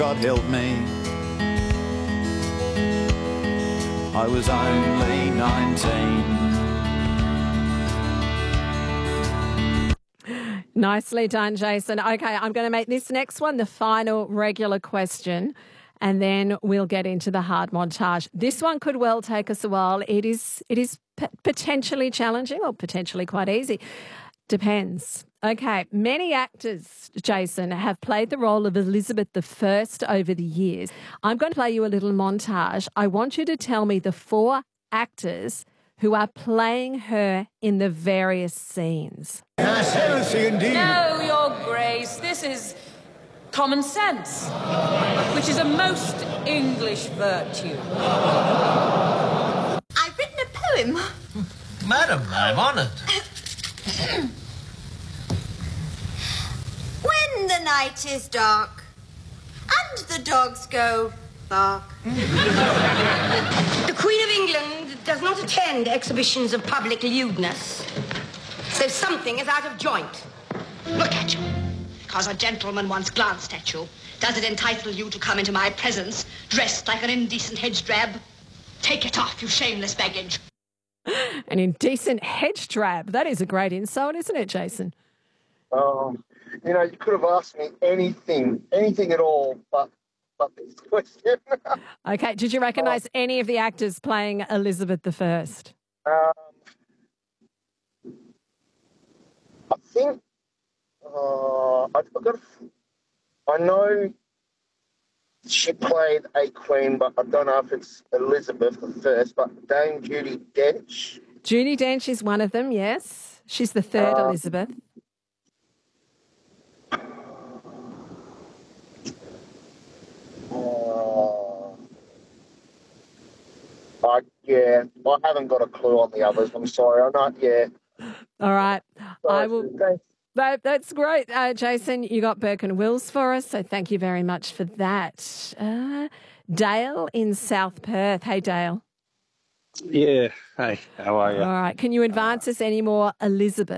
God help me, I was only 19. Nicely done, Jason. Okay, I'm going to make this next one the final regular question, and then we'll get into the hard montage. This one could well take us a while. It is potentially challenging or potentially quite easy. Depends. Okay, many actors, Jason, have played the role of Elizabeth I over the years. I'm going to play you a little montage. I want you to tell me the 4 actors who are playing her in the various scenes. Heresy indeed. No, Your Grace, this is common sense, which is a most English virtue. I've written a poem. Madam, I'm honoured. When the night is dark and the dogs go bark. The Queen of England does not attend exhibitions of public lewdness. So something is out of joint. Look at you. Because a gentleman once glanced at you, does it entitle you to come into my presence dressed like an indecent hedge drab? Take it off, you shameless baggage. An indecent hedge drab. That is a great insult, isn't it, Jason? You know, you could have asked me anything at all, but this question. Okay, did you recognise any of the actors playing Elizabeth I? I think I know she played a queen, but I don't know if it's Elizabeth I. But Dame Judi Dench. Judi Dench is one of them. Yes, she's the 3rd Elizabeth. I haven't got a clue on the others. I'm sorry. I'm not. Yeah. All right. Sorry, I will. thanks. That's great, Jason. You got Burke and Wills for us, so thank you very much for that. Dale in South Perth. Hey, Dale. Yeah. Hey, how are you? All right. Can you advance us any more Elizabeths?